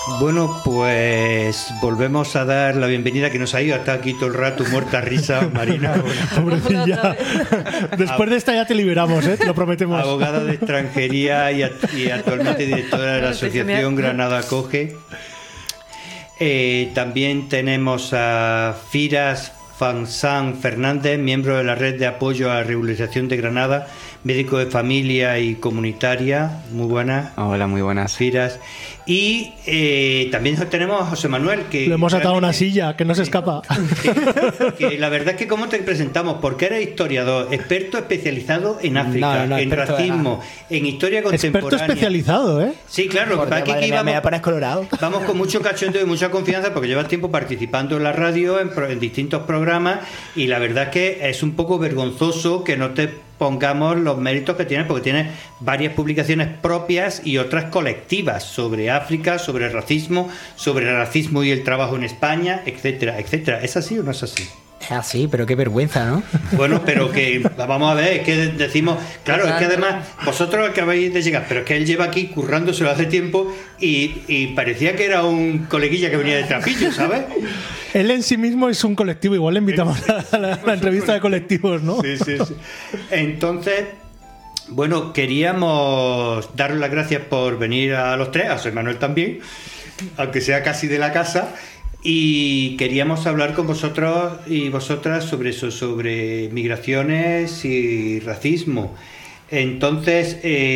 Bueno, pues volvemos a dar la bienvenida, que nos ha ido hasta aquí todo el rato muerta risa, Marina. Pobrecilla. Después de esta ya te liberamos, te lo prometemos. Abogada de extranjería y actualmente directora de la Asociación Granada Acoge. También tenemos a Firas Fansan Fernández, miembro de la Red de Apoyo a la Regularización de Granada, médico de familia y comunitaria. Muy buenas. Hola, muy buenas. Firas. Y también tenemos a José Manuel, que le hemos atado a una silla, que no se escapa. Que la verdad es que ¿cómo te presentamos? Porque eres historiador, experto especializado en África, en racismo, en historia contemporánea. Experto especializado, ¿eh? Sí, claro. Aquí me pones colorado. Vamos con mucho cachondeo y mucha confianza porque llevas tiempo participando en la radio, en distintos programas, y la verdad es que es un poco vergonzoso que no te pongamos los méritos que tienes, porque tienes varias publicaciones propias y otras colectivas sobre África, sobre el racismo y el trabajo en España, etcétera, etcétera. ¿Es así o no es así? Es así, pero qué vergüenza, ¿no? Bueno, pero que vamos a ver, es que decimos, claro, es que además vosotros acabáis de llegar, pero es que él lleva aquí currándoselo hace tiempo y parecía que era un coleguilla que venía de Trapillo, ¿sabes? Él en sí mismo es un colectivo, igual le invitamos a la entrevista de colectivos, ¿no? Sí. Entonces, bueno, queríamos daros las gracias por venir a los tres, a José Manuel también, aunque sea casi de la casa, y queríamos hablar con vosotros y vosotras sobre eso, sobre migraciones y racismo. Entonces,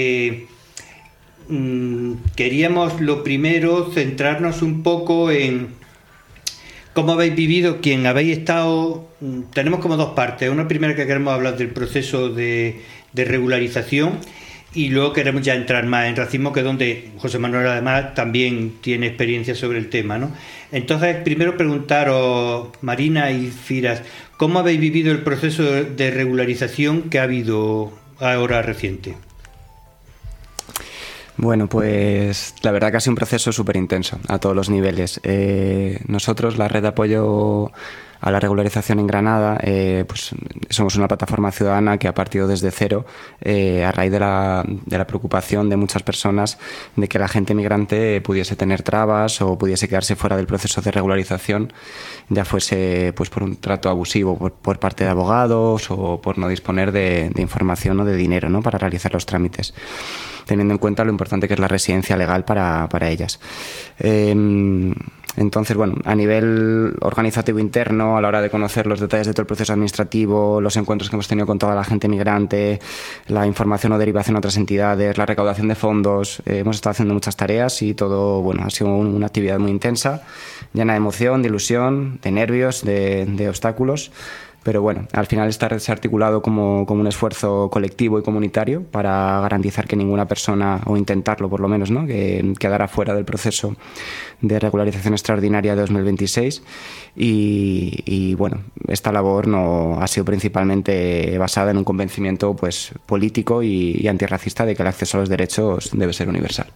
queríamos lo primero centrarnos un poco en cómo habéis vivido, quien habéis estado. Tenemos como dos partes. Una primera que queremos hablar del proceso de regularización, y luego queremos ya entrar más en racismo, que es donde José Manuel además también tiene experiencia sobre el tema, ¿no? Entonces, primero preguntaros, Marina y Firas, ¿cómo habéis vivido el proceso de regularización que ha habido ahora reciente? Bueno, pues la verdad que ha sido un proceso súper intenso a todos los niveles. Nosotros, la Red de Apoyo a la Regularización en Granada, pues somos una plataforma ciudadana que ha partido desde cero a raíz de la preocupación de muchas personas de que la gente migrante pudiese tener trabas o pudiese quedarse fuera del proceso de regularización, ya fuese pues por un trato abusivo por parte de abogados o por no disponer de información o de dinero, ¿no?, para realizar los trámites, teniendo en cuenta lo importante que es la residencia legal para ellas. Entonces, bueno, a nivel organizativo interno, a la hora de conocer los detalles de todo el proceso administrativo, los encuentros que hemos tenido con toda la gente migrante, la información o derivación a otras entidades, la recaudación de fondos, hemos estado haciendo muchas tareas y todo, bueno, ha sido una actividad muy intensa, llena de emoción, de ilusión, de nervios, de obstáculos. Pero bueno, al final se ha articulado como un esfuerzo colectivo y comunitario para garantizar que ninguna persona, o intentarlo por lo menos, ¿no?, que quedara fuera del proceso de regularización extraordinaria de 2026. Y bueno, esta labor no ha sido principalmente basada en un convencimiento pues político y antirracista de que el acceso a los derechos debe ser universal.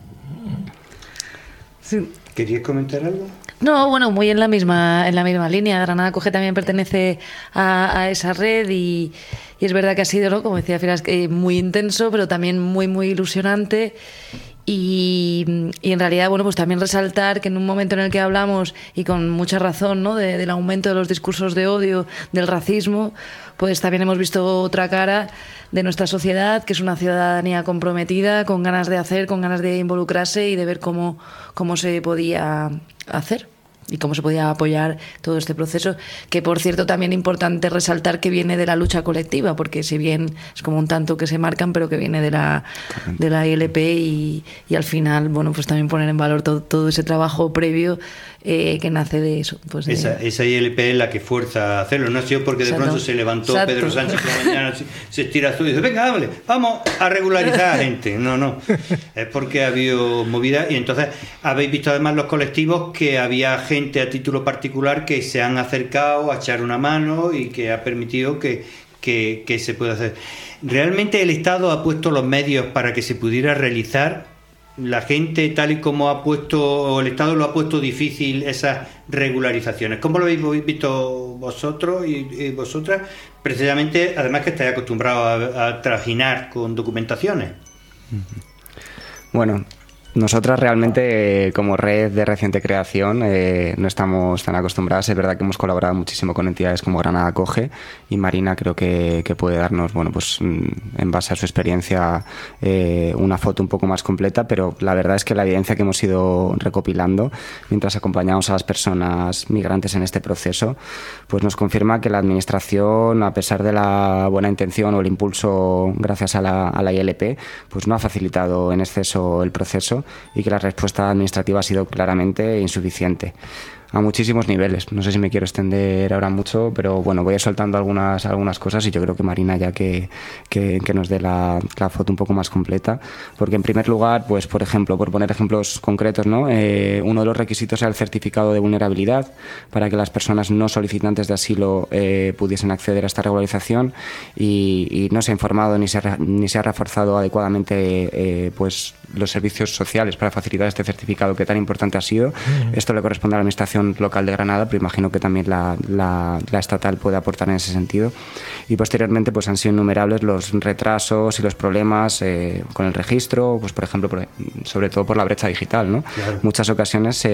Sí. ¿Querías comentar algo? No, bueno, muy en la misma línea. Granada Acoge también pertenece a esa red y es verdad que ha sido, ¿no?, como decía Firas, muy intenso, pero también muy, muy ilusionante. Y en realidad, bueno, pues también resaltar que en un momento en el que hablamos, y con mucha razón, ¿no?, del aumento de los discursos de odio, del racismo, pues también hemos visto otra cara de nuestra sociedad, que es una ciudadanía comprometida, con ganas de hacer, con ganas de involucrarse y de ver cómo se podía hacer y cómo se podía apoyar todo este proceso, que por cierto también es importante resaltar que viene de la lucha colectiva, porque si bien es como un tanto que se marcan, pero que viene de la ILP y al final, bueno, pues también poner en valor todo ese trabajo previo que nace de eso. Pues esa ILP es la que fuerza a hacerlo, no ha sido porque de pronto se levantó Pedro Sánchez por la mañana, se estira azul y dice, venga, dale, vamos a regularizar a gente. No, es porque ha habido movida, y entonces habéis visto además los colectivos que había gente a título particular que se han acercado a echar una mano y que ha permitido que se pueda hacer. ¿Realmente el Estado ha puesto los medios para que se pudiera realizar? La gente, tal y como ha puesto, o el Estado lo ha puesto difícil, esas regularizaciones. ¿Cómo lo habéis visto vosotros y vosotras? Precisamente, además que estáis acostumbrados a trajinar con documentaciones. Bueno, Nosotras realmente, como red de reciente creación, no estamos tan acostumbradas. Es verdad que hemos colaborado muchísimo con entidades como Granada Acoge, y Marina creo que puede darnos, bueno, pues en base a su experiencia, una foto un poco más completa, pero la verdad es que la evidencia que hemos ido recopilando mientras acompañamos a las personas migrantes en este proceso, pues nos confirma que la administración, a pesar de la buena intención o el impulso gracias a la ILP, pues no ha facilitado en exceso el proceso, y que la respuesta administrativa ha sido claramente insuficiente a muchísimos niveles. No sé si me quiero extender ahora mucho, pero bueno, voy a ir soltando algunas cosas, y yo creo que Marina ya que nos dé la foto un poco más completa, porque en primer lugar, pues por ejemplo, por poner ejemplos concretos, ¿no? Uno de los requisitos era el certificado de vulnerabilidad para que las personas no solicitantes de asilo pudiesen acceder a esta regularización, y no se ha informado ni se ha reforzado adecuadamente pues los servicios sociales para facilitar este certificado que tan importante ha sido. Esto le corresponde a la administración local de Granada, pero imagino que también la estatal puede aportar en ese sentido. Y posteriormente pues han sido innumerables los retrasos y los problemas con el registro, pues por ejemplo, sobre todo por la brecha digital, ¿no? Claro. Muchas ocasiones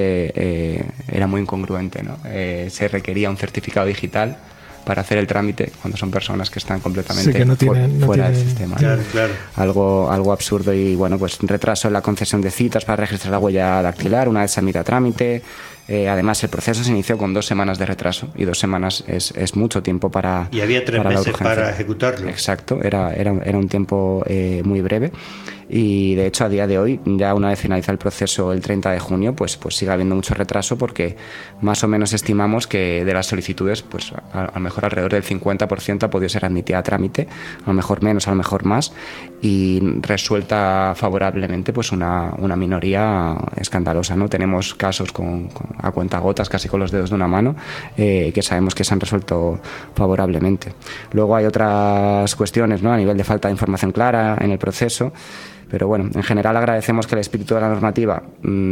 era muy incongruente, ¿no? Se requería un certificado digital para hacer el trámite cuando son personas que están completamente fuera del sistema. Claro, claro. Algo absurdo. Y bueno, pues retraso en la concesión de citas para registrar la huella dactilar una vez se admite a trámite. Además, el proceso se inició con 2 semanas de retraso, y 2 semanas es mucho tiempo para... Y había 3 meses para ejecutarlo. Exacto, era un tiempo muy breve. Y de hecho, a día de hoy, ya una vez finaliza el proceso el 30 de junio, pues sigue habiendo mucho retraso, porque más o menos estimamos que de las solicitudes, pues a lo mejor alrededor del 50% ha podido ser admitida a trámite, a lo mejor menos, a lo mejor más, y resuelta favorablemente pues una minoría escandalosa, ¿no? Tenemos casos a cuentagotas, casi con los dedos de una mano, que sabemos que se han resuelto favorablemente. Luego hay otras cuestiones, ¿no? A nivel de falta de información clara en el proceso. Pero bueno, en general agradecemos que el espíritu de la normativa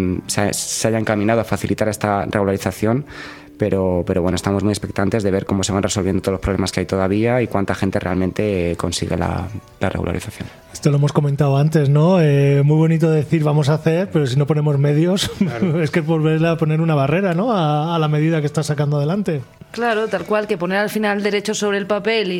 se haya encaminado a facilitar esta regularización, pero bueno, estamos muy expectantes de ver cómo se van resolviendo todos los problemas que hay todavía y cuánta gente realmente consigue la regularización. Esto lo hemos comentado antes, ¿no? Muy bonito decir vamos a hacer, pero si no ponemos medios, claro. Es que es volver a poner una barrera, ¿no? A la medida que estás sacando adelante. Claro, tal cual, que poner al final derechos sobre el papel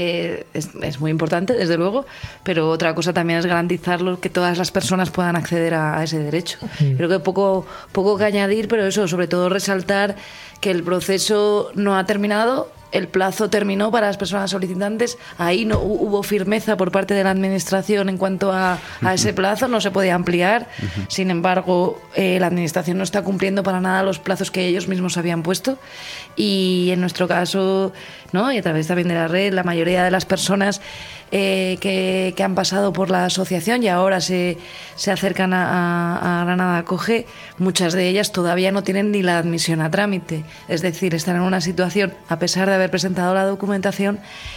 es muy importante, desde luego, pero otra cosa también es garantizarlo, que todas las personas puedan acceder a ese derecho. Creo que poco que añadir, pero eso, sobre todo resaltar que el proceso no ha terminado. El plazo terminó para las personas solicitantes. Ahí no hubo firmeza por parte de la administración en cuanto a ese plazo, no se podía ampliar. Sin embargo, la administración no está cumpliendo para nada los plazos que ellos mismos habían puesto. Y en nuestro caso, ¿no? Y a través también de la red, la mayoría de las personas que han pasado por la asociación y ahora se acercan a Granada Acoge, muchas de ellas todavía no tienen ni la admisión a trámite. Es decir, están en una situación, a pesar de haber presentado la documentación,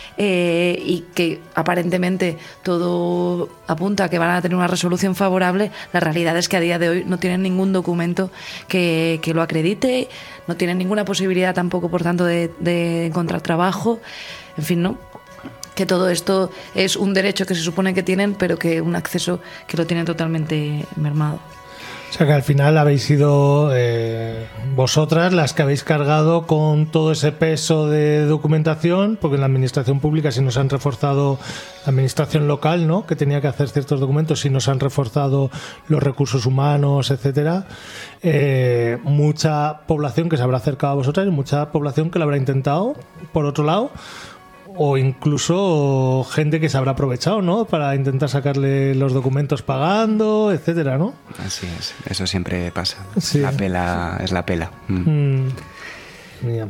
y que aparentemente todo apunta a que van a tener una resolución favorable, la realidad es que a día de hoy no tienen ningún documento que lo acredite, no tienen ninguna posibilidad tampoco, por tanto, de encontrar trabajo. En fin, ¿no? Que todo esto es un derecho que se supone que tienen, pero que un acceso que lo tienen totalmente mermado. O sea que al final habéis sido vosotras las que habéis cargado con todo ese peso de documentación, porque en la administración pública sí nos han reforzado, la administración local, ¿no?, que tenía que hacer ciertos documentos, sí nos han reforzado los recursos humanos, etcétera. Mucha población que se habrá acercado a vosotras y mucha población que lo habrá intentado, por otro lado, o incluso gente que se habrá aprovechado, ¿no?, para intentar sacarle los documentos pagando, etcétera, ¿no? Así es, eso siempre pasa. Sí. La pela es la pela. Bien.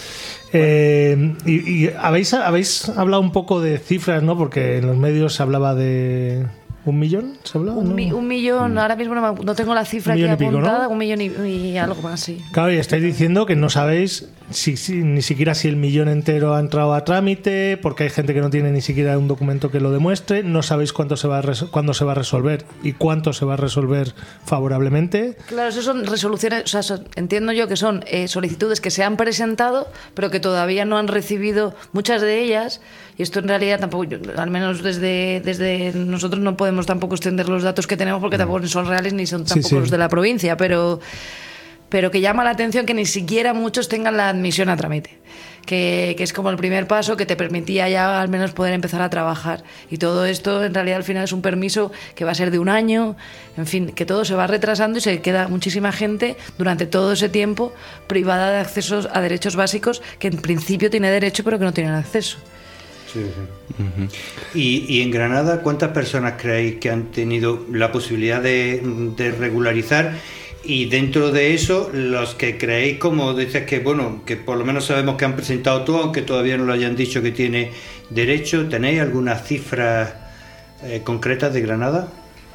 Y habéis hablado un poco de cifras, ¿no? Porque en los medios se hablaba de... ¿1 millón? ¿Se hablaba? Un millón, ahora mismo no tengo la cifra aquí apuntada, ¿no? 1 millón y algo más, sí. Claro, y estáis diciendo que no sabéis ni siquiera si el millón entero ha entrado a trámite, porque hay gente que no tiene ni siquiera un documento que lo demuestre. No sabéis cuándo se va a resolver y cuánto se va a resolver favorablemente. Claro, eso son resoluciones, o sea, entiendo yo que son solicitudes que se han presentado, pero que todavía no han recibido muchas de ellas. Y esto en realidad tampoco, al menos desde nosotros no podemos tampoco extender los datos que tenemos, porque tampoco son reales ni son tampoco los de la provincia, pero que llama la atención que ni siquiera muchos tengan la admisión a trámite, que es como el primer paso que te permitía ya al menos poder empezar a trabajar. Y todo esto en realidad al final es un permiso que va a ser de 1 año, en fin, que todo se va retrasando y se queda muchísima gente durante todo ese tiempo privada de acceso a derechos básicos que en principio tiene derecho pero que no tienen acceso. Sí, sí. Uh-huh. Y en Granada, ¿cuántas personas creéis que han tenido la posibilidad de regularizar? Y dentro de eso, los que creéis, como dices, que bueno, que por lo menos sabemos que han presentado todo, aunque todavía no lo hayan dicho que tiene derecho, ¿tenéis algunas cifras concretas de Granada?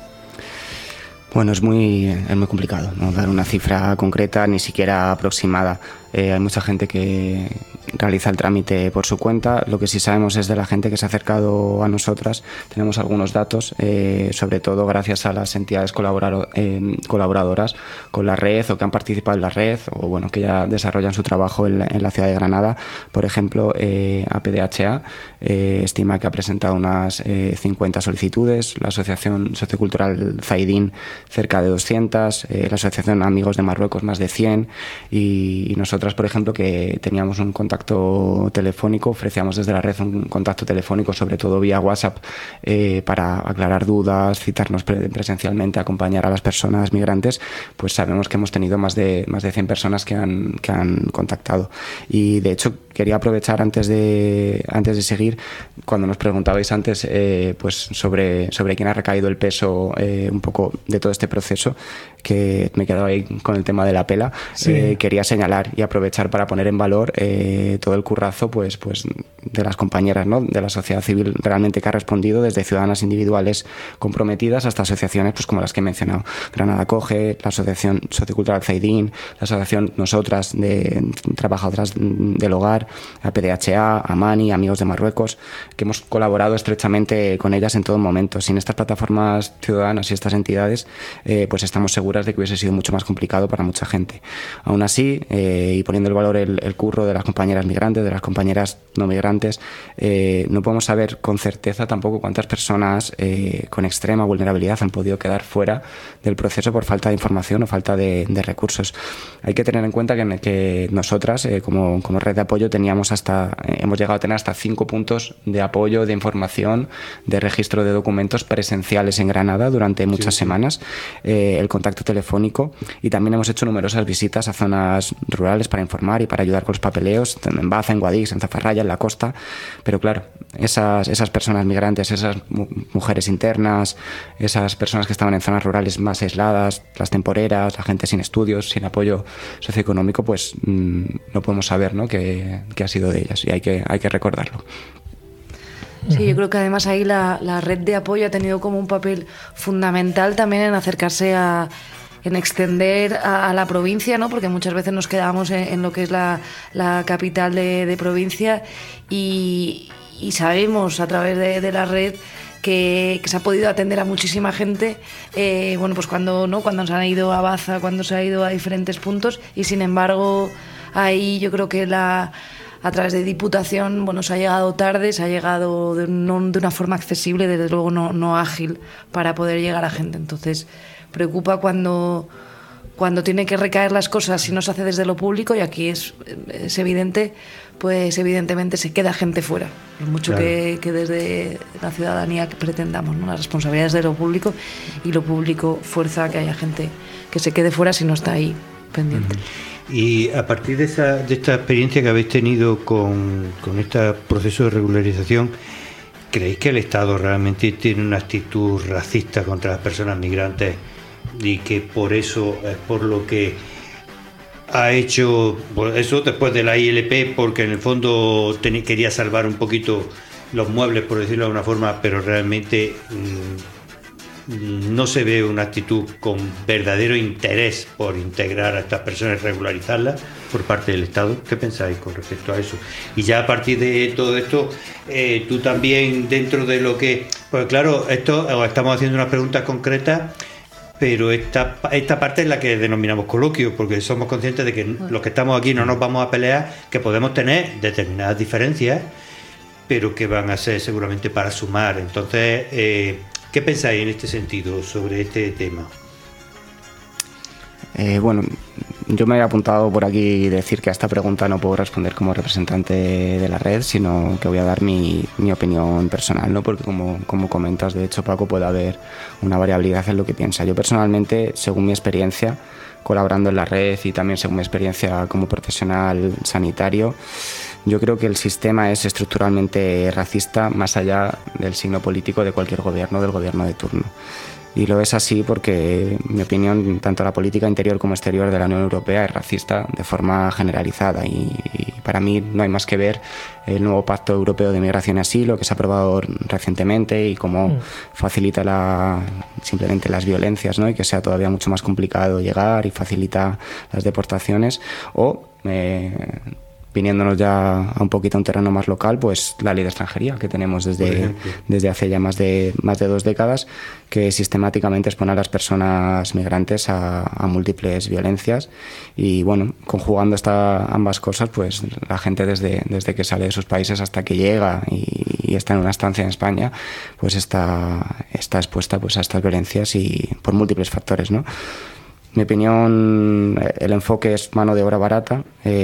Bueno, es muy complicado, ¿no? Dar una cifra concreta, ni siquiera aproximada. Hay mucha gente que realiza el trámite por su cuenta. Lo que sí sabemos es de la gente que se ha acercado a nosotras. Tenemos algunos datos, sobre todo gracias a las entidades colaboradoras con la red o que han participado en la red o bueno, que ya desarrollan su trabajo en la ciudad de Granada. Por ejemplo, APDHA estima que ha presentado unas 50 solicitudes, la Asociación Sociocultural Zaidín cerca de 200, la Asociación Amigos de Marruecos más de 100 y nosotras, por ejemplo, que teníamos un contacto telefónico, ofrecíamos desde la red un contacto telefónico, sobre todo vía WhatsApp, para aclarar dudas, citarnos presencialmente, acompañar a las personas migrantes. Pues sabemos que hemos tenido más de 100 personas que han contactado. Y de hecho quería aprovechar antes de seguir, cuando nos preguntabais antes pues sobre quién ha recaído el peso un poco de todo este proceso, que me quedaba ahí con el tema de la pela. Sí. Quería señalar y aprovechar para poner en valor todo el currazo pues de las compañeras, ¿no? De la sociedad civil realmente que ha respondido, desde ciudadanas individuales comprometidas hasta asociaciones pues como las que he mencionado: Granada Acoge, la Asociación Sociocultural Zaidín, la Asociación Nosotras de Trabajadoras del Hogar, APDHA, Amani, Amigos de Marruecos, que hemos colaborado estrechamente con ellas en todo momento. Sin estas plataformas ciudadanas y estas entidades, pues estamos seguras de que hubiese sido mucho más complicado para mucha gente. Aún así, y poniendo en valor el curro de las compañeras migrantes, de las compañeras no migrantes, no podemos saber con certeza tampoco cuántas personas con extrema vulnerabilidad han podido quedar fuera del proceso por falta de información o falta de recursos. Hay que tener en cuenta que nosotras, como red de apoyo, hemos llegado a tener hasta 5 puntos de apoyo, de información, de registro de documentos presenciales en Granada durante muchas semanas, el contacto telefónico, y también hemos hecho numerosas visitas a zonas rurales para informar y para ayudar con los papeleos, en Baza, en Guadix, en Zafarraya, en la costa. Pero claro, esas personas migrantes, esas mujeres internas, esas personas que estaban en zonas rurales más aisladas, las temporeras, la gente sin estudios, sin apoyo socioeconómico, pues no podemos saber, ¿no?, qué ha sido de ellas, y hay que recordarlo. Sí, yo creo que además ahí la red de apoyo ha tenido como un papel fundamental también en acercarse en extender a la provincia, ¿no? Porque muchas veces nos quedamos en lo que es la capital de provincia y sabemos a través de la red que se ha podido atender a muchísima gente, bueno, pues cuando se han ido a Baza, cuando se ha ido a diferentes puntos, y sin embargo ahí yo creo que a través de Diputación, bueno, se ha llegado tarde, se ha llegado de una forma accesible, desde luego no ágil, para poder llegar a gente. Entonces preocupa cuando tiene que recaer las cosas, si no se hace desde lo público, y aquí es evidente, pues evidentemente se queda gente fuera, por mucho claro, que desde la ciudadanía que pretendamos, ¿no? La responsabilidad es de lo público, y lo público fuerza a que haya gente que se quede fuera si no está ahí pendiente. Y a partir de esta experiencia que habéis tenido con este proceso de regularización, ¿creéis que el Estado realmente tiene una actitud racista contra las personas migrantes y que por eso es por lo que ha hecho eso después de la ILP, porque en el fondo quería salvar un poquito los muebles, por decirlo de alguna forma, pero realmente no se ve una actitud con verdadero interés por integrar a estas personas y regularizarlas por parte del Estado. ¿Qué pensáis con respecto a eso? Y ya a partir de todo esto, tú también dentro de lo que... Pues claro, estamos haciendo unas preguntas concretas, pero esta parte es la que denominamos coloquio, porque somos conscientes de que los que estamos aquí no nos vamos a pelear, que podemos tener determinadas diferencias, pero que van a ser seguramente para sumar. Entonces, ¿qué pensáis en este sentido sobre este tema? Bueno, yo me he apuntado por aquí decir que a esta pregunta no puedo responder como representante de la red, sino que voy a dar mi opinión personal, ¿no? Porque como comentas, de hecho, Paco, puede haber una variabilidad en lo que piensa. Yo personalmente, según mi experiencia colaborando en la red y también según mi experiencia como profesional sanitario, yo creo que el sistema es estructuralmente racista más allá del signo político de cualquier gobierno, del gobierno de turno. Y lo es así porque, en mi opinión, tanto la política interior como exterior de la Unión Europea es racista de forma generalizada. Y para mí no hay más que ver el nuevo Pacto Europeo de Migración y Asilo que se ha aprobado recientemente y cómo facilita simplemente las violencias, ¿no? Y que sea todavía mucho más complicado llegar y facilita las deportaciones. O viniéndonos ya a un poquito a un terreno más local, pues la ley de extranjería que tenemos desde hace ya más de 2 décadas, que sistemáticamente expone a las personas migrantes a múltiples violencias. Y bueno, conjugando ambas cosas, pues la gente desde que sale de sus países hasta que llega y está en una estancia en España, pues está expuesta pues a estas violencias y por múltiples factores, ¿no? Mi opinión, el enfoque es mano de obra barata.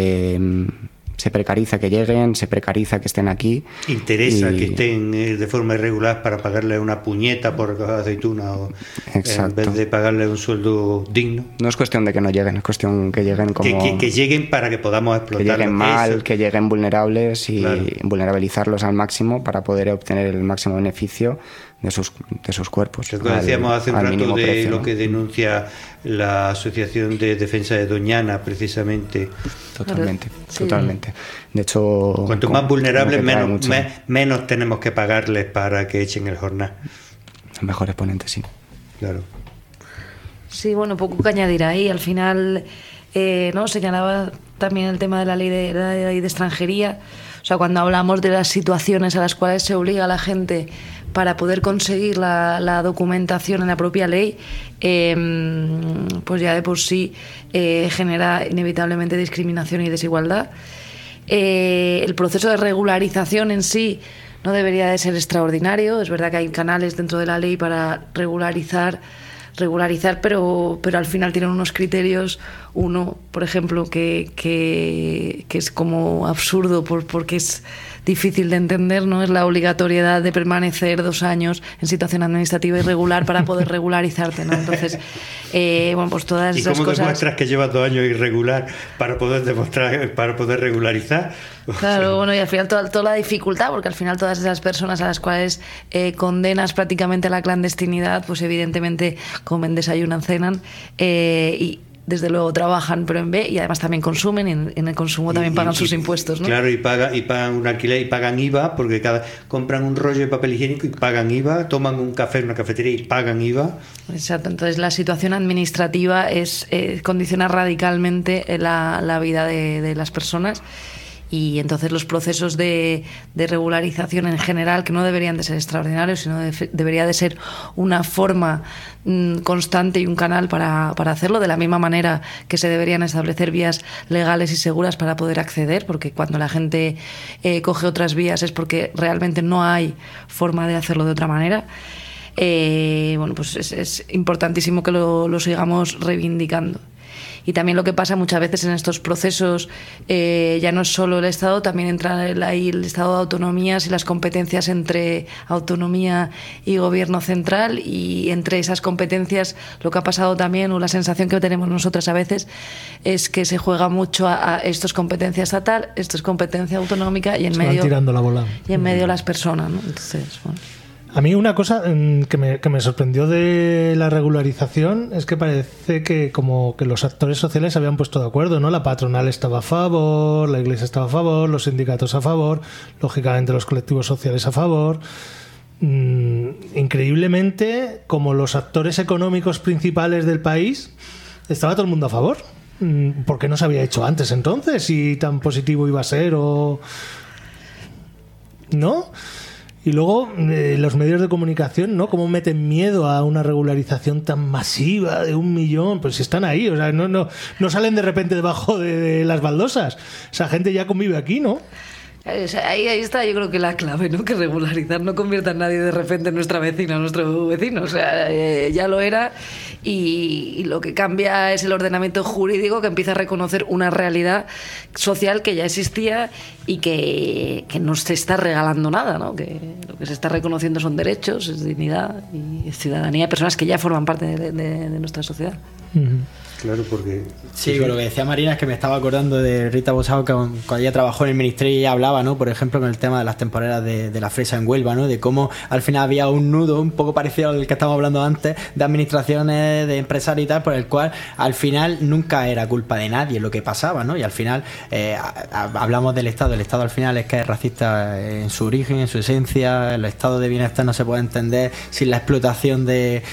Se precariza que lleguen, se precariza que estén aquí. Interesa que estén de forma irregular para pagarle una puñeta por aceituna en vez de pagarle un sueldo digno. No es cuestión de que no lleguen, es cuestión que lleguen como... Que lleguen para que podamos explotarlos. Que lleguen mal, que lleguen vulnerables y vulnerabilizarlos al máximo para poder obtener el máximo beneficio de sus cuerpos. Lo que decíamos hace un rato de precio, lo que denuncia la Asociación de Defensa de Doñana, precisamente. Totalmente. De hecho, cuanto más vulnerables, menos tenemos que pagarles para que echen el jornal. Los mejores ponentes, sí. Claro. Sí, bueno, poco que añadir ahí. Al final, ¿no? Señalaba también el tema de la ley de extranjería. O sea, cuando hablamos de las situaciones a las cuales se obliga a la gente para poder conseguir la documentación en la propia ley, pues ya de por sí genera inevitablemente discriminación y desigualdad. El proceso de regularización en sí no debería de ser extraordinario. Es verdad que hay canales dentro de la ley para regularizar, pero al final tienen unos criterios. Uno, por ejemplo, que es como absurdo porque es difícil de entender, ¿no? Es la obligatoriedad de permanecer 2 años en situación administrativa irregular para poder regularizarte, ¿no? Entonces, bueno, pues todas esas cosas... ¿Y cómo demuestras que llevas 2 años irregular para poder regularizar? Claro, bueno, y al final toda la dificultad, porque al final todas esas personas a las cuales condenas prácticamente a la clandestinidad, pues evidentemente comen, desayunan, cenan y desde luego trabajan pero en B, y además también consumen, y en el consumo también pagan sus impuestos, ¿no? Claro, y pagan un alquiler y pagan IVA, porque compran un rollo de papel higiénico y pagan IVA, toman un café en una cafetería y pagan IVA. Exacto, entonces la situación administrativa condiciona radicalmente la vida de las personas. Y entonces los procesos de regularización en general, que no deberían de ser extraordinarios, sino debería de ser una forma constante y un canal para hacerlo, de la misma manera que se deberían establecer vías legales y seguras para poder acceder, porque cuando la gente coge otras vías es porque realmente no hay forma de hacerlo de otra manera. Bueno, pues es importantísimo que lo sigamos reivindicando. Y también lo que pasa muchas veces en estos procesos, ya no es solo el Estado, también entra ahí el Estado de autonomías y las competencias entre autonomía y gobierno central, y entre esas competencias lo que ha pasado también, o la sensación que tenemos nosotras a veces, es que se juega mucho a esto es competencia estatal, esto es competencia autonómica, y en medio tirando la bola. Y en medio las personas, ¿no? Entonces, bueno. A mí una cosa que me sorprendió de la regularización es que parece que como que los actores sociales se habían puesto de acuerdo, ¿no? La patronal estaba a favor, la Iglesia estaba a favor, los sindicatos a favor, lógicamente los colectivos sociales a favor. increíblemente, como los actores económicos principales del país, estaba todo el mundo a favor. ¿Por qué no se había hecho antes entonces? Si tan positivo iba a ser o... ¿no? Y luego los medios de comunicación, ¿no? Cómo meten miedo a una regularización tan masiva de 1 millón, pues si están ahí, o sea, no salen de repente debajo de las baldosas. Esa gente ya convive aquí, ¿no? O sea, ahí está, yo creo que la clave, ¿no? Que regularizar no convierta a nadie de repente en nuestra vecina, nuestro vecino. O sea, ya lo era, y lo que cambia es el ordenamiento jurídico, que empieza a reconocer una realidad social que ya existía y que no se está regalando nada, ¿no? Que lo que se está reconociendo son derechos, es dignidad y ciudadanía de personas que ya forman parte de nuestra sociedad. Claro, porque... Sí, con lo que decía Marina es que me estaba acordando de Rita Bosao, que cuando ella trabajó en el ministerio, y ella hablaba, ¿no? Por ejemplo, con el tema de las temporeras de la fresa en Huelva, ¿no? De cómo al final había un nudo un poco parecido al que estábamos hablando antes, de administraciones, de empresarios y tal, por el cual al final nunca era culpa de nadie lo que pasaba, ¿no? Y al final hablamos del Estado. El Estado al final es que es racista en su origen, en su esencia. El estado de bienestar no se puede entender sin la explotación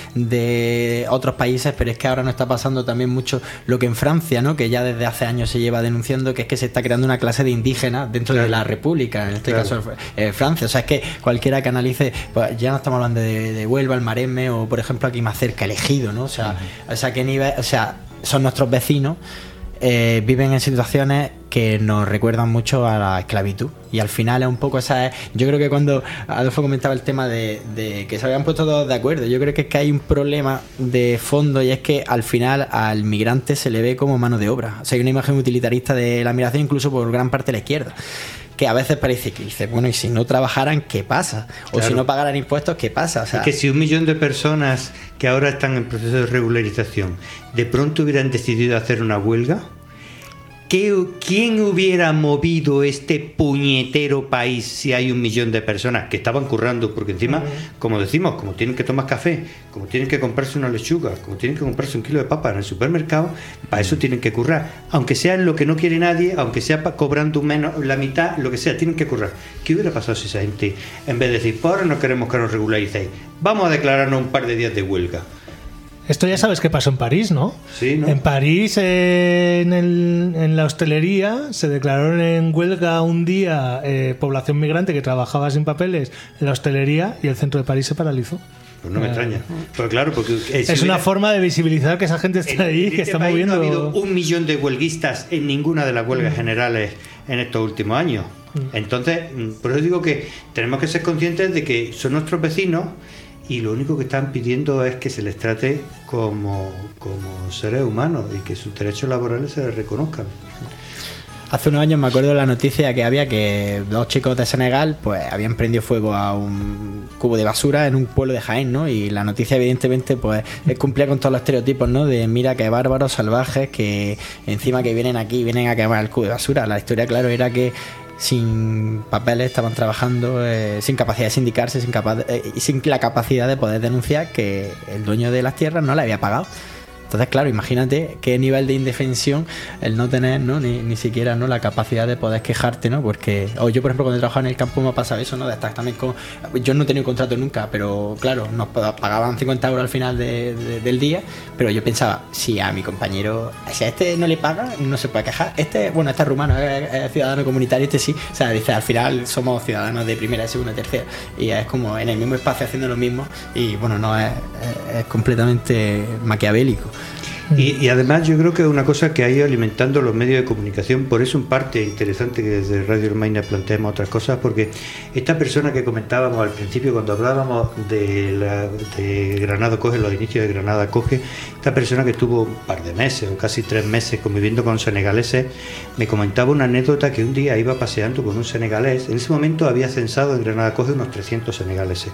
de otros países, pero es que ahora no está pasando también mucho lo que en Francia, ¿no? Que ya desde hace años se lleva denunciando, que es que se está creando una clase de indígenas dentro de la República, en este caso Francia. O sea, es que cualquiera que analice, pues ya no estamos hablando de Huelva, el Maresme, o por ejemplo aquí más cerca, el Ejido, ¿no? O sea, qué nivel, o sea, son nuestros vecinos. Viven en situaciones que nos recuerdan mucho a la esclavitud, y al final es un poco esa... Yo creo que cuando Adolfo comentaba el tema de que se habían puesto todos de acuerdo, yo creo que es que hay un problema de fondo, y es que al final al migrante se le ve como mano de obra. O sea, hay una imagen utilitarista de la migración incluso por gran parte de la izquierda, que a veces parece que dice, bueno, y si no trabajaran, ¿qué pasa? O claro, si no pagaran impuestos, ¿qué pasa? O sea, es que si 1 millón de personas que ahora están en proceso de regularización de pronto hubieran decidido hacer una huelga, ¿quién hubiera movido este puñetero país si hay 1 millón de personas que estaban currando? Porque encima, como decimos, como tienen que tomar café, como tienen que comprarse una lechuga, como tienen que comprarse 1 kilo de papa en el supermercado, para eso tienen que currar. Aunque sea en lo que no quiere nadie, aunque sea cobrando menos, la mitad, lo que sea, tienen que currar. ¿Qué hubiera pasado si esa gente, en vez de decir, por ahora no queremos que nos regularicéis, vamos a declararnos un par de días de huelga? Esto ya sabes qué pasó en París, ¿no? Sí, ¿no? En París, en la hostelería, se declararon en huelga un día población migrante que trabajaba sin papeles en la hostelería, y el centro de París se paralizó. Pues no me extraña. Pues claro, porque es una forma de visibilizar que esa gente está ahí, que está moviendo. No ha habido 1 millón de huelguistas en ninguna de las huelgas generales en estos últimos años. Entonces, por eso digo que tenemos que ser conscientes de que son nuestros vecinos, y lo único que están pidiendo es que se les trate como seres humanos y que sus derechos laborales se les reconozcan. Hace unos años me acuerdo de la noticia que había que 2 chicos de Senegal pues habían prendido fuego a un cubo de basura en un pueblo de Jaén, ¿no? Y la noticia evidentemente pues cumplía con todos los estereotipos, ¿no? De mira qué bárbaros, salvajes, que encima que vienen aquí, vienen a quemar el cubo de basura. La historia, claro, era que sin papeles estaban trabajando, sin capacidad de sindicarse, sin la capacidad de poder denunciar que el dueño de las tierras no le había pagado. Entonces, claro, imagínate qué nivel de indefensión el no tener, ¿no? ni siquiera, ¿no? La capacidad de poder quejarte, ¿no? Porque yo, por ejemplo, cuando he trabajado en el campo me ha pasado eso, ¿no? De estar también yo no he tenido contrato nunca, pero claro, nos pagaban 50 euros al final del día, pero yo pensaba, si a mi compañero, si a este no le paga, no se puede quejar. Este es rumano, es ciudadano comunitario, este sí. O sea, dice, al final somos ciudadanos de primera, segunda, tercera, y es como en el mismo espacio haciendo lo mismo, y bueno, no es completamente maquiavélico. Y además yo creo que es una cosa que ha ido alimentando los medios de comunicación, por eso en parte interesante que desde Radio Hermaina planteemos otras cosas, porque esta persona que comentábamos al principio cuando hablábamos de Granada Coge, los inicios de Granada Coge, esta persona que estuvo un par de meses o casi 3 meses conviviendo con senegaleses, me comentaba una anécdota que un día iba paseando con un senegalés. En ese momento había censado en Granada Coge unos 300 senegaleses.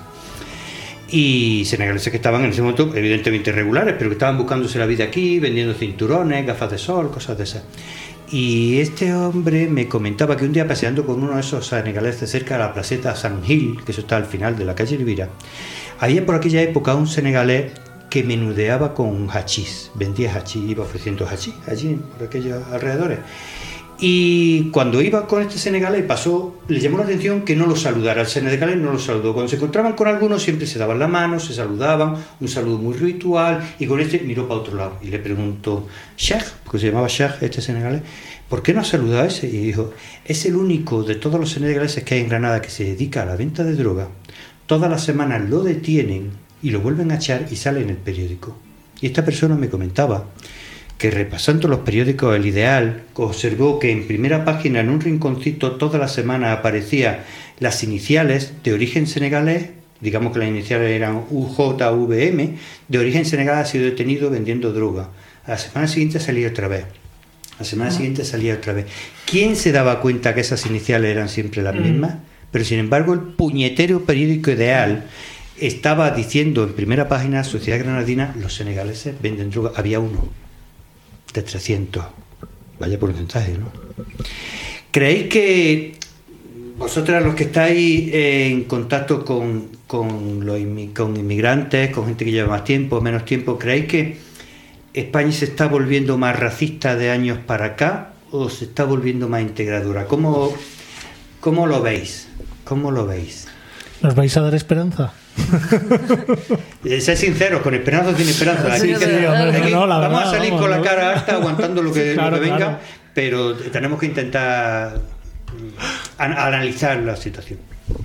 Y senegaleses que estaban en ese momento evidentemente irregulares, pero que estaban buscándose la vida aquí, vendiendo cinturones, gafas de sol, cosas de esas. Y este hombre me comentaba que un día paseando con uno de esos senegaleses cerca de la placeta San Gil, que eso está al final de la calle Elvira, había por aquella época un senegalés que menudeaba con hachís, vendía hachís, iba ofreciendo hachís allí por aquellos alrededores. Y cuando iba con este senegalés le llamó la atención que no lo saludara. El senegalés no lo saludó. Cuando se encontraban con algunos siempre se daban la mano, se saludaban, un saludo muy ritual, y con este miró para otro lado y le preguntó, Sheikh, porque se llamaba Sheikh este senegalés, ¿por qué no ha saludado a ese? Y dijo, es el único de todos los senegaleses que hay en Granada que se dedica a la venta de droga. Todas las semanas lo detienen y lo vuelven a echar y sale en el periódico. Y esta persona me comentaba que repasando los periódicos El Ideal, observó que en primera página, en un rinconcito, todas las semanas aparecían las iniciales de origen senegalés, digamos que las iniciales eran UJVM, de origen senegalés, ha sido detenido vendiendo droga. A la semana siguiente salía otra vez. La semana siguiente salía otra vez. ¿Quién se daba cuenta que esas iniciales eran siempre las mismas? Pero sin embargo el puñetero periódico Ideal estaba diciendo en primera página, Sociedad Granadina, los senegaleses venden droga. Había uno de 300. Vaya porcentaje, ¿no? ¿Creéis que vosotras, los que estáis en contacto con inmigrantes, con gente que lleva más tiempo, menos tiempo, ¿creéis que España se está volviendo más racista de años para acá o se está volviendo más integradora? ¿Cómo lo veis? ¿Cómo lo veis? ¿Nos vais a dar esperanza? Ser sinceros, con esperanza o sin esperanza. Sí, vamos a salir con la cara alta aguantando lo que venga, claro. Pero tenemos que intentar analizar la situación.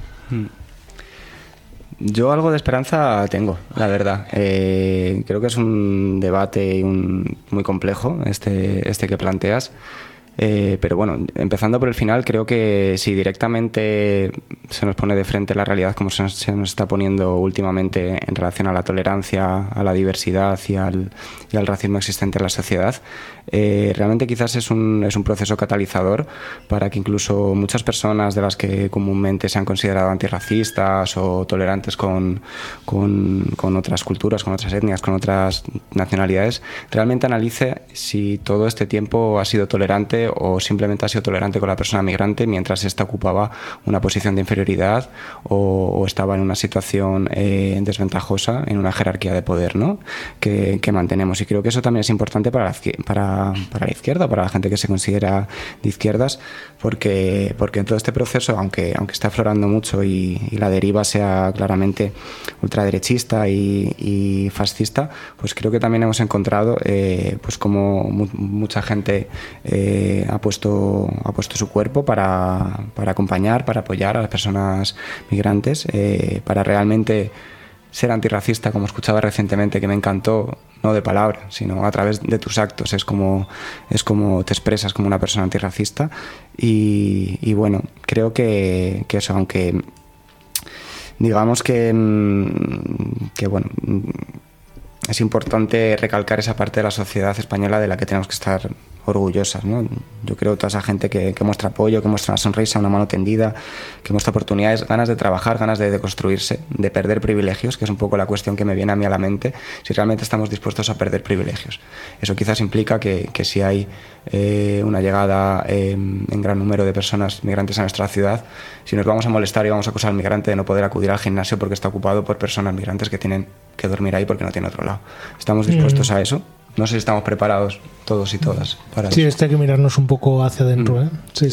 Yo algo de esperanza tengo, la verdad. Creo que es un debate muy complejo este que planteas. Pero bueno, empezando por el final, creo que si directamente se nos pone de frente la realidad como se nos está poniendo últimamente en relación a la tolerancia, a la diversidad y al racismo existente en la sociedad, realmente quizás es un proceso catalizador para que incluso muchas personas de las que comúnmente se han considerado antirracistas o tolerantes con otras culturas, con otras etnias, con otras nacionalidades, realmente analice si todo este tiempo ha sido tolerante o simplemente ha sido tolerante con la persona migrante mientras ésta ocupaba una posición de inferioridad o estaba en una situación desventajosa en una jerarquía de poder, ¿no? que mantenemos. Y creo que eso también es importante para la izquierda, para la gente que se considera de izquierdas, porque en todo este proceso, aunque está aflorando mucho y la deriva sea claramente ultraderechista y fascista, pues creo que también hemos encontrado pues como mucha gente ha puesto su cuerpo para acompañar, para apoyar a las personas migrantes, para realmente ser antirracista, como escuchaba recientemente, que me encantó, no de palabra, sino a través de tus actos, es como te expresas como una persona antirracista. Y bueno, creo que eso, aunque digamos que bueno, es importante recalcar esa parte de la sociedad española de la que tenemos que estar orgullosas, ¿no? Yo creo que toda esa gente que muestra apoyo, que muestra una sonrisa, una mano tendida, que muestra oportunidades, ganas de trabajar, ganas de construirse, de perder privilegios, que es un poco la cuestión que me viene a mí a la mente, si realmente estamos dispuestos a perder privilegios. Eso quizás implica que si hay una llegada en gran número de personas migrantes a nuestra ciudad, si nos vamos a molestar y vamos a acusar al migrante de no poder acudir al gimnasio porque está ocupado por personas migrantes que tienen que dormir ahí porque no tiene otro lado. ¿Estamos dispuestos a eso? No sé si estamos preparados todos y todas para eso. Sí, hay que mirarnos un poco hacia adentro, ¿eh? Sí.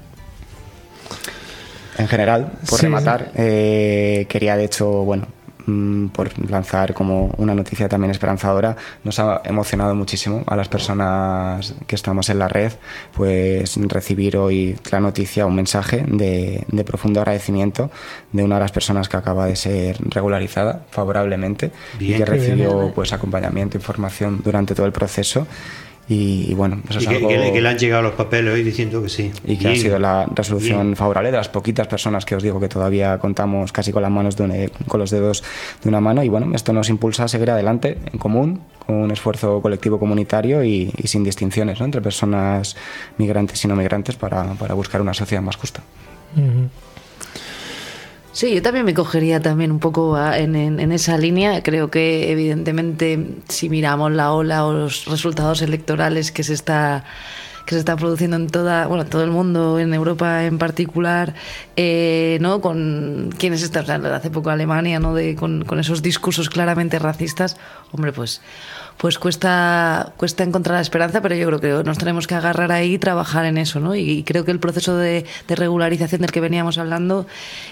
En general, por rematar, quería de hecho, bueno, por lanzar como una noticia también esperanzadora, nos ha emocionado muchísimo a las personas que estamos en la red, pues recibir hoy la noticia, un mensaje de profundo agradecimiento de una de las personas que acaba de ser regularizada favorablemente. Bien, y que recibió pues acompañamiento, información durante todo el proceso. Y bueno, eso es algo... que le han llegado los papeles hoy diciendo que sí. Y que ha sido la resolución favorable de las poquitas personas que os digo que todavía contamos casi con las manos con los dedos de una mano. Y bueno, esto nos impulsa a seguir adelante en común, con un esfuerzo colectivo comunitario y sin distinciones, ¿no?, entre personas migrantes y no migrantes para buscar una sociedad más justa. Uh-huh. Sí, yo también me cogería también un poco en esa línea. Creo que evidentemente si miramos la ola o los resultados electorales que se está que se está produciendo en todo el mundo, en Europa en particular, ¿no? Con quienes están, hace poco Alemania, ¿no? Con esos discursos claramente racistas, hombre, pues cuesta encontrar la esperanza, pero yo creo que nos tenemos que agarrar ahí y trabajar en eso, ¿no? Y creo que el proceso de regularización del que veníamos hablando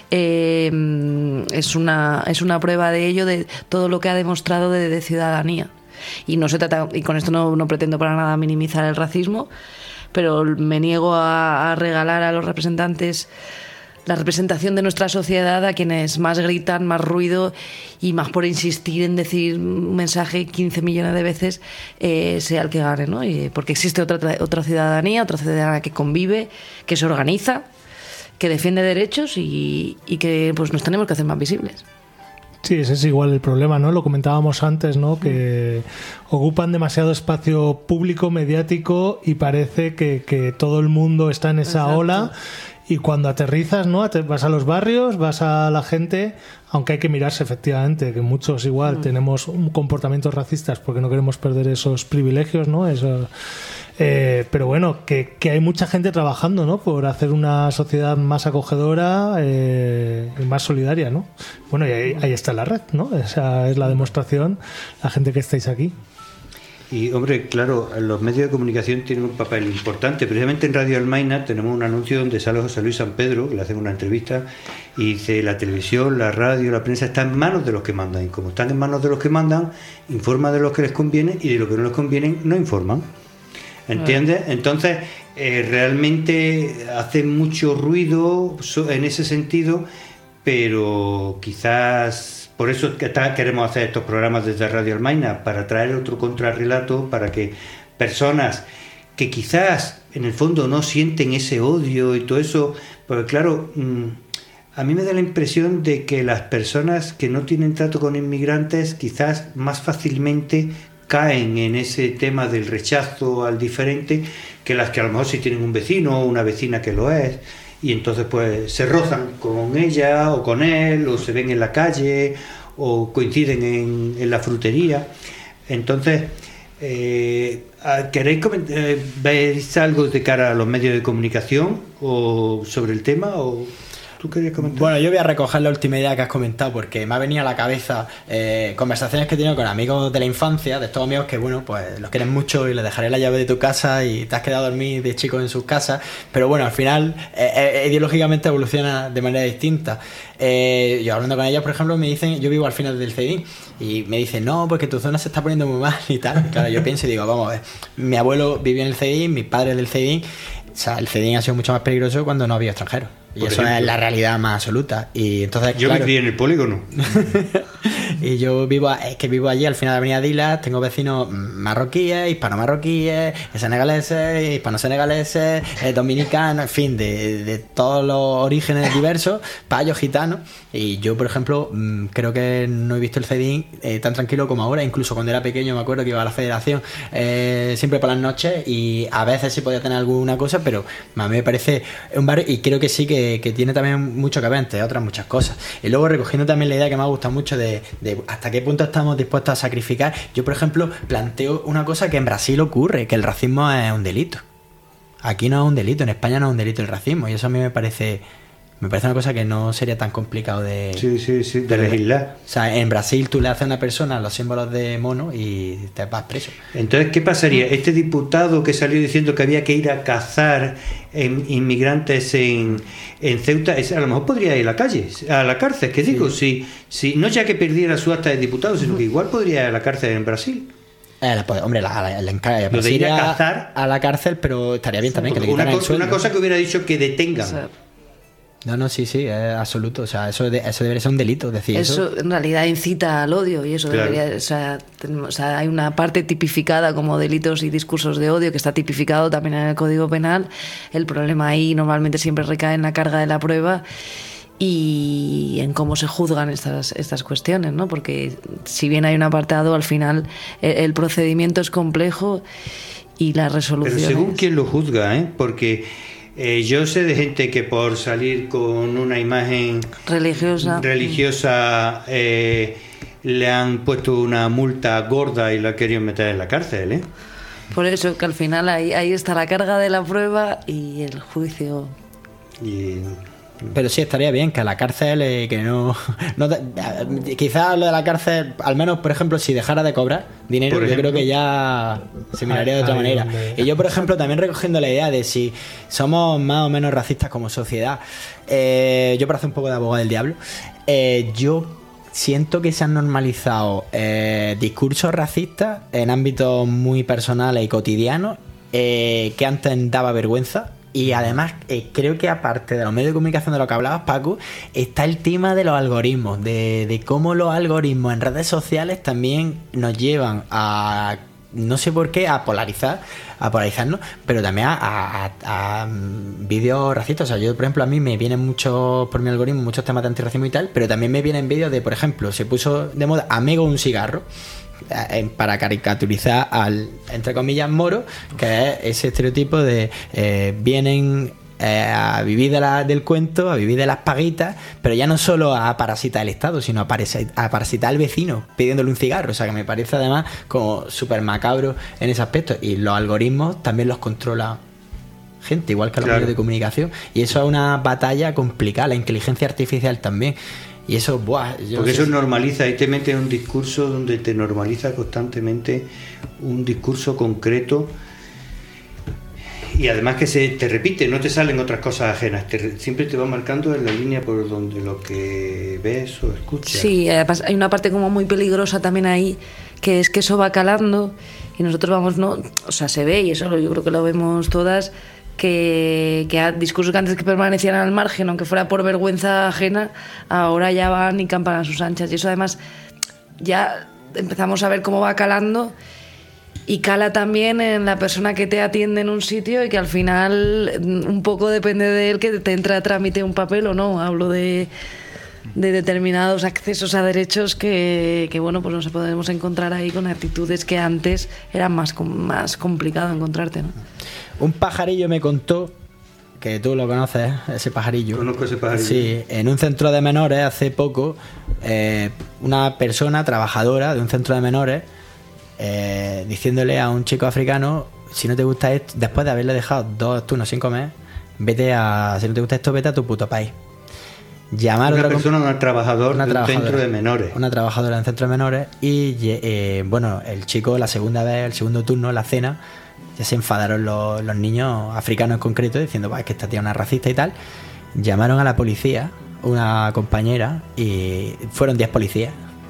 es una prueba de ello, de todo lo que ha demostrado de ciudadanía. Y no se trata, y con esto no pretendo para nada minimizar el racismo, pero me niego a regalar a los representantes la representación de nuestra sociedad a quienes más gritan, más ruido y más por insistir en decir un mensaje 15 millones de veces, sea el que gane, ¿no? Porque existe otra ciudadanía que convive, que se organiza, que defiende derechos y que pues nos tenemos que hacer más visibles. Sí, ese es igual el problema, ¿no? Lo comentábamos antes, ¿no? Que ocupan demasiado espacio público, mediático, y parece que todo el mundo está en esa Exacto. ola. Y cuando aterrizas, ¿no? Vas a los barrios, vas a la gente, aunque hay que mirarse efectivamente, que muchos igual tenemos comportamientos racistas porque no queremos perder esos privilegios, ¿no? Pero bueno, que hay mucha gente trabajando, ¿no? Por hacer una sociedad más acogedora y más solidaria, ¿no? Bueno, y ahí está la red, ¿no? Esa es la demostración, la gente que estáis aquí. Y, hombre, claro, los medios de comunicación tienen un papel importante. Precisamente en Radio Almaina tenemos un anuncio donde sale José Luis San Pedro, que le hacen una entrevista, y dice: la televisión, la radio, la prensa está en manos de los que mandan. Y como están en manos de los que mandan, informan de lo que les conviene, y de lo que no les conviene no informan. ¿Entiendes? Entonces, realmente hace mucho ruido en ese sentido, pero quizás... Por eso queremos hacer estos programas desde Radio Almaina, para traer otro contrarrelato, para que personas que quizás en el fondo no sienten ese odio y todo eso, porque claro, a mí me da la impresión de que las personas que no tienen trato con inmigrantes quizás más fácilmente caen en ese tema del rechazo al diferente que las que a lo mejor sí tienen un vecino o una vecina que lo es. Y entonces pues se rozan con ella o con él, o se ven en la calle, o coinciden en la frutería. Entonces, ¿queréis ¿veis algo de cara a los medios de comunicación o sobre el tema? ¿O tú querías comentar? Bueno, yo voy a recoger la última idea que has comentado, porque me ha venido a la cabeza conversaciones que he tenido con amigos de la infancia, de estos amigos que, bueno, pues los quieres mucho y les dejaré la llave de tu casa y te has quedado a dormir de chico en sus casas, pero bueno, al final ideológicamente evoluciona de manera distinta. Yo hablando con ellos, por ejemplo, me dicen, yo vivo al final del CEDIN, y me dicen, no, porque tu zona se está poniendo muy mal y tal. Claro, yo pienso y digo, vamos a ver, mi abuelo vivía en el CEDIN, mis padres del CEDIN, o sea, el CEDIN ha sido mucho más peligroso cuando no había extranjeros. Y por eso ejemplo, es la realidad más absoluta. Y entonces, yo viví en el polígono. Y yo vivo allí al final de Avenida Dila, tengo vecinos marroquíes, hispano-marroquíes, senegaleses, hispano-senegaleses, dominicanos, en fin, de todos los orígenes diversos, payos, gitanos. Y yo, por ejemplo, creo que no he visto el CEDIN tan tranquilo como ahora. Incluso cuando era pequeño me acuerdo que iba a la Federación siempre por las noches, y a veces sí podía tener alguna cosa, pero a mí me parece un barrio, y creo que sí que tiene también mucho que ver, entre otras muchas cosas. Y luego, recogiendo también la idea que me ha gustado mucho de hasta qué punto estamos dispuestos a sacrificar, yo, por ejemplo, planteo una cosa que en Brasil ocurre, que el racismo es un delito. Aquí no es un delito, en España no es un delito el racismo, y eso a mí me parece una cosa que no sería tan complicado de legislar. O sea, en Brasil tú le haces a una persona los símbolos de mono y te vas preso. Entonces, ¿qué pasaría? Este diputado que salió diciendo que había que ir a cazar inmigrantes en Ceuta, a lo mejor podría ir a la calle, a la cárcel, que digo, si no ya que perdiera su acta de diputado, sino que igual podría ir a la cárcel en Brasil. Hombre, lo de ir a cazar a la cárcel, pero estaría bien también que le quitaran el sueldo. Una cosa que hubiera dicho que detengan. O sea, No, sí, es absoluto. O sea, eso debería ser un delito. Decir eso en realidad incita al odio, y eso claro. debería. O sea, hay una parte tipificada como delitos y discursos de odio que está tipificado también en el Código Penal. El problema ahí normalmente siempre recae en la carga de la prueba y en cómo se juzgan estas cuestiones, ¿no? Porque si bien hay un apartado, al final el procedimiento es complejo y la resolución. Pero según quién lo juzga, porque yo sé de gente que por salir con una imagen religiosa le han puesto una multa gorda y la querían meter en la cárcel, Por eso que al final ahí está la carga de la prueba y el juicio. Pero sí estaría bien que a la cárcel, que no quizás lo de la cárcel, al menos por ejemplo, si dejara de cobrar dinero, yo creo que ya se miraría de otra manera. Y yo, por ejemplo, también recogiendo la idea de si somos más o menos racistas como sociedad, yo para hacer un poco de abogado del diablo, yo siento que se han normalizado discursos racistas en ámbitos muy personales y cotidianos, que antes daba vergüenza. Y además, creo que aparte de los medios de comunicación de lo que hablabas, Paco, está el tema de los algoritmos, de cómo los algoritmos en redes sociales también nos llevan a, no sé por qué, a polarizarnos, pero también a vídeos racistas. O sea, yo, por ejemplo, a mí me vienen muchos, por mi algoritmo, muchos temas de antirracismo y tal, pero también me vienen vídeos de, por ejemplo, se puso de moda Amigo un cigarro, para caricaturizar al, entre comillas, moro, que es ese estereotipo de vienen a vivir del cuento, a vivir de las paguitas, pero ya no solo a parasitar el Estado, sino a parasitar al vecino pidiéndole un cigarro. O sea, que me parece además como súper macabro en ese aspecto. Y los algoritmos también los controla gente, igual que los medios de comunicación, y eso es una batalla complicada. La inteligencia artificial también. Y eso, porque eso normaliza, y te mete en un discurso donde te normaliza constantemente un discurso concreto, y además que se te repite, no te salen otras cosas ajenas, siempre te va marcando en la línea por donde lo que ves o escuchas. Sí, además hay una parte como muy peligrosa también ahí, que es que eso va calando y nosotros vamos, no, o sea, se ve, y eso yo creo que lo vemos todas, que a discursos que antes que permanecían al margen, aunque fuera por vergüenza ajena, ahora ya van y campan a sus anchas, y eso además ya empezamos a ver cómo va calando, y cala también en la persona que te atiende en un sitio, y que al final un poco depende de él que te entre a trámite un papel o no. Hablo de determinados accesos a derechos que bueno, pues nos podemos encontrar ahí con actitudes que antes eran más complicado encontrarte, ¿no? Un pajarillo me contó, que tú lo conoces, ese pajarillo. Conozco ese pajarillo. Sí, en un centro de menores hace poco, una persona trabajadora de un centro de menores, diciéndole a un chico africano, si no te gusta esto, después de haberle dejado 2 turnos sin comer, si no te gusta esto, vete a tu puto país. Una trabajadora de un centro de menores. Una trabajadora de un centro de menores, y bueno, el chico, la segunda vez, el segundo turno, la cena, ya se enfadaron los niños africanos en concreto, diciendo, es que esta tía es una racista y tal. Llamaron a la policía, una compañera, y fueron 10 policías,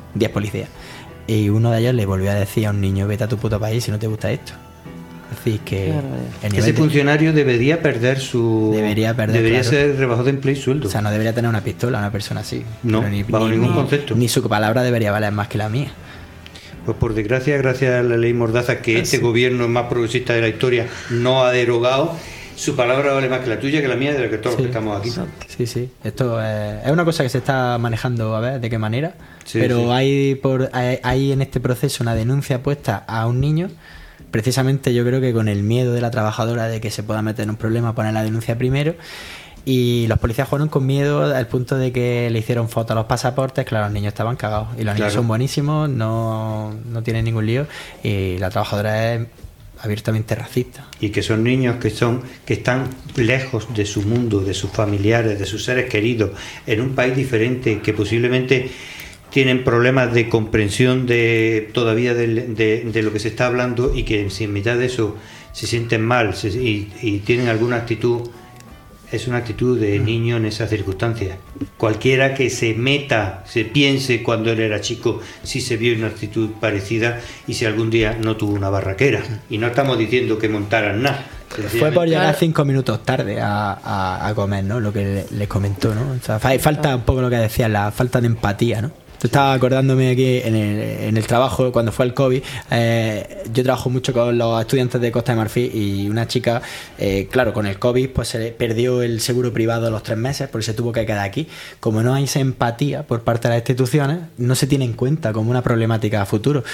y uno de ellos le volvió a decir a un niño, vete a tu puto país si no te gusta esto. Es decir, que ese funcionario debería perder debería claro, ser rebajado de empleo y sueldo. O sea, no debería tener una pistola una persona así. No, bajo ningún concepto. Ni su palabra debería valer más que la mía. Pues por desgracia, gracias a la ley Mordaza, que este gobierno más progresista de la historia no ha derogado, su palabra vale más que la tuya, que la mía, de la que todos los que estamos aquí. Sí. Esto es una cosa que se está manejando, a ver de qué manera, pero hay en este proceso una denuncia puesta a un niño, precisamente yo creo que con el miedo de la trabajadora de que se pueda meter en un problema, poner la denuncia primero. Y los policías jugaron con miedo al punto de que le hicieron fotos a los pasaportes. Claro, los niños estaban cagados. Y los niños son buenísimos, no tienen ningún lío. Y la trabajadora es abiertamente racista. Y que son niños que están lejos de su mundo, de sus familiares, de sus seres queridos, en un país diferente, que posiblemente tienen problemas de comprensión todavía de lo que se está hablando, y que si en mitad de eso se sienten mal y tienen alguna actitud. Es una actitud de niño en esas circunstancias. Cualquiera que se piense cuando él era chico, si se vio una actitud parecida y si algún día no tuvo una barraquera. Y no estamos diciendo que montaran nada. Fue por llegar 5 minutos tarde a comer, ¿no? Lo que les comentó, ¿no? O sea, falta un poco lo que decía, la falta de empatía, ¿no? Estaba acordándome aquí en el trabajo, cuando fue el COVID, yo trabajo mucho con los estudiantes de Costa de Marfil, y una chica, claro, con el COVID pues se le perdió el seguro privado a los 3 meses porque se tuvo que quedar aquí. Como no hay esa empatía por parte de las instituciones, no se tiene en cuenta como una problemática a futuro.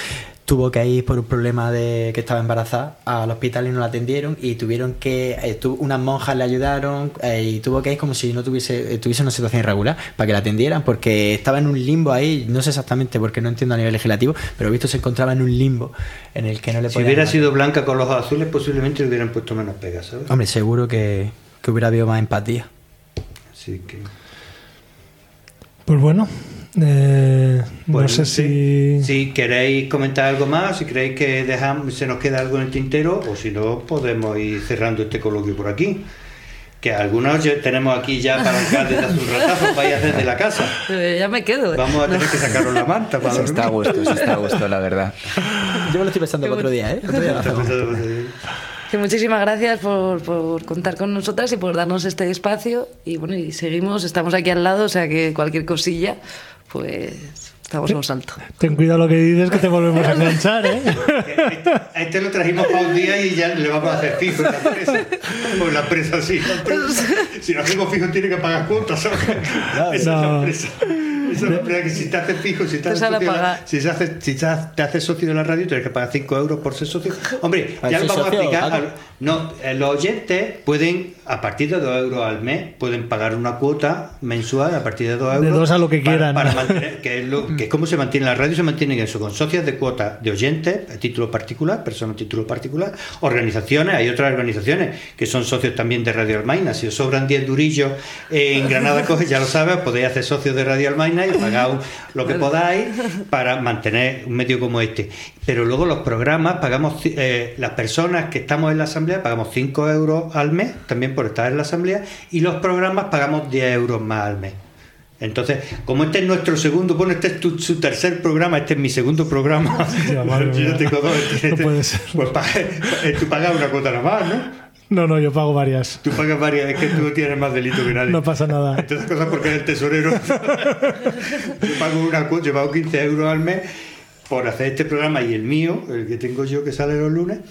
tuvo que ir por un problema de que estaba embarazada al hospital y no la atendieron, y tuvieron que unas monjas le ayudaron, y tuvo que ir como si no tuviese una situación irregular para que la atendieran, porque estaba en un limbo ahí, no sé exactamente porque no entiendo a nivel legislativo, pero visto se encontraba en un limbo en el que no le podían... Si hubiera sido blanca con los ojos azules, posiblemente le hubieran puesto menos pegas, ¿sabes? Hombre, seguro que hubiera habido más empatía. Así que... Pues bueno, no sé si queréis comentar algo más, si creéis que se nos queda algo en el tintero, o si no, podemos ir cerrando este coloquio por aquí. Que algunos tenemos aquí ya para arrancar desde hace un ratazo, vais a hacer de la casa. Ya me quedo. Vamos a tener que sacaros la manta para Se está a gusto, la verdad. Yo me lo estoy pensando para otro día, ¿eh? Que muchísimas gracias por contar con nosotras y por darnos este espacio. Y bueno, y seguimos, estamos aquí al lado, o sea que cualquier cosilla, pues estamos a un salto. Ten cuidado lo que dices, que te volvemos a enganchar, ¿eh? A este lo trajimos para un día y ya le vamos a hacer fijo en la empresa. Pues la empresa sí. Si lo hacemos fijo tiene que pagar cuotas, ¿sabes? Esa es la empresa. Esa es la empresa que si te haces fijo, si te haces socio de la radio, tienes que pagar 5 euros por ser socio. Hombre, ya lo vamos a explicar. Los oyentes pueden, a partir de 2 euros al mes, pueden pagar una cuota mensual a partir de 2 euros. De 2 a lo que quieran. Para mantener, que es como se mantiene la radio, se mantiene eso, con socios de cuota de oyentes, a título particular, personas a título particular, organizaciones, hay otras organizaciones que son socios también de Radio Almaina. Si os sobran 10 durillos en Granada Coge, ya lo sabes, podéis hacer socios de Radio Almaina y pagar lo que podáis para mantener un medio como este. Pero luego los programas pagamos, las personas que estamos en la asamblea pagamos 5 euros al mes también por estar en la asamblea, y los programas pagamos 10 euros más al mes. Entonces, como este es nuestro segundo, bueno, este es su tercer programa, este es mi segundo programa. Ya, yo tengo dos. No puede ser. Pues tú pagas una cuota nada más, ¿no? No, yo pago varias. Tú pagas varias, es que tú tienes más delito que nadie. No pasa nada. Entonces, cosas porque eres tesorero. Yo pago una cuota, yo pago 15 euros al mes por hacer este programa y el mío, el que tengo yo que sale los lunes.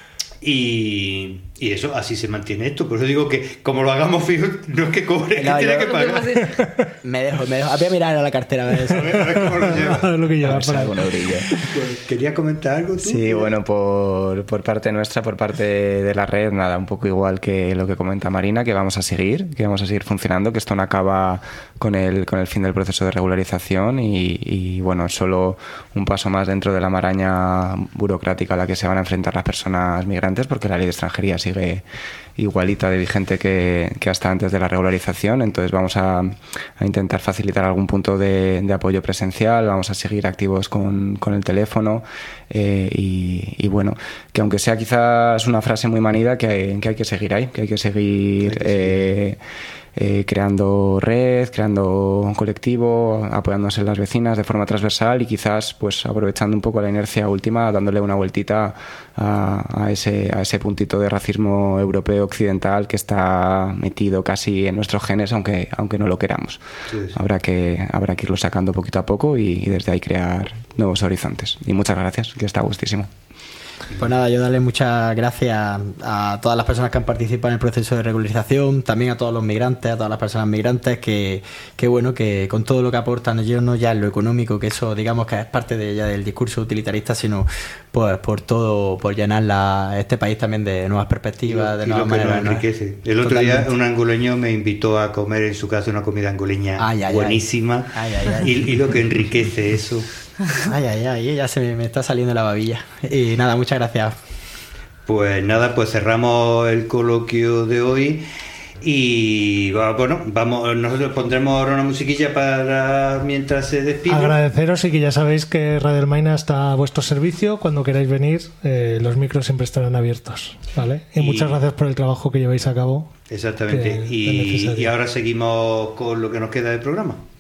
Y eso, así se mantiene esto. Por eso digo que como lo hagamos fijo, no es que cobre, es que tiene que pagar. Me dejo. Voy a mirar a la cartera a ver cómo lo lleva. A ver lo que lleva para Pues, ¿querías comentar algo tú? Sí, bueno, por parte nuestra, por parte de la red, nada, un poco igual que lo que comenta Marina, que vamos a seguir funcionando, que esto no acaba con el fin del proceso de regularización y bueno, es solo un paso más dentro de la maraña burocrática a la que se van a enfrentar las personas migrantes, porque la ley de extranjería sigue igualita de vigente que hasta antes de la regularización. Entonces vamos a intentar facilitar algún punto de apoyo presencial, vamos a seguir activos con el teléfono y bueno, que aunque sea quizás una frase muy manida, que hay que seguir ahí, que hay que seguir creando red, creando un colectivo, apoyándose en las vecinas de forma transversal y quizás pues aprovechando un poco la inercia última, dándole una vueltita a ese puntito de racismo europeo occidental que está metido casi en nuestros genes, aunque no lo queramos. Sí. Habrá que irlo sacando poquito a poco y desde ahí crear nuevos horizontes. Y muchas gracias, que está gustísimo. Pues nada, yo darle muchas gracias a todas las personas que han participado en el proceso de regularización, también a todos los migrantes, a todas las personas migrantes, que bueno, que con todo lo que aportan, yo no ya en lo económico, que eso digamos que es parte ya del discurso utilitarista, sino pues por todo, por llenar este país también de nuevas perspectivas, de nuevas maneras. Enriquece. El otro día un angoleño me invitó a comer en su casa una comida angoleña buenísima. Y lo que enriquece eso. Ya se me está saliendo la babilla. Y nada, muchas gracias. Pues nada, pues cerramos el coloquio de hoy y bueno, nosotros pondremos ahora una musiquilla para mientras se despide. Agradeceros y que ya sabéis que Radio Almaina está a vuestro servicio. Cuando queráis venir, los micros siempre estarán abiertos, ¿vale? Y muchas gracias por el trabajo que lleváis a cabo. Exactamente. Y ahora seguimos con lo que nos queda del programa.